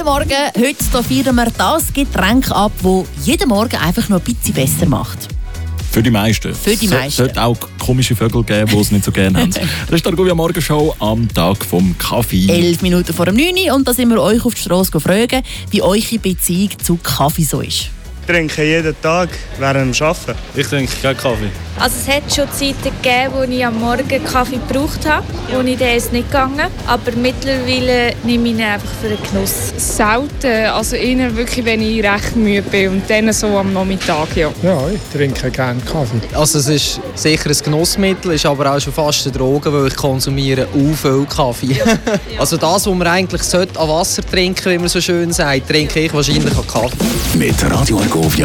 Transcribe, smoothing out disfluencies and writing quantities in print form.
Guten Morgen, heute feiern wir das Getränk ab, das jeden Morgen einfach noch ein bisschen besser macht. Für die meisten. Für die meisten. Es sollte auch komische Vögel geben, die es nicht so gerne haben. Das ist die Argovia Morgenshow am Tag vom Kaffee. 11 Minuten vor dem 9 Uhr und da sind wir euch auf die Straße fragen, wie eure Beziehung zu Kaffee so ist. Ich trinke jeden Tag während dem Arbeiten. Ich trinke keinen Kaffee. Also es hat schon Zeiten gegeben, wo ich am Morgen Kaffee gebraucht habe. Ohne den ist es nicht gegangen. Aber mittlerweile nehme ich ihn einfach für den Genuss. Selten, also eher wirklich, wenn ich recht müde bin und dann so am Nachmittag, ja. Ja, ich trinke gerne Kaffee. Also es ist sicher ein Genussmittel, ist aber auch schon fast eine Droge, weil ich konsumiere viel Kaffee. Also das, was man eigentlich an Wasser trinken sollte, wie man so schön sagt, trinke ich wahrscheinlich an Kaffee. Mit Radio Argovia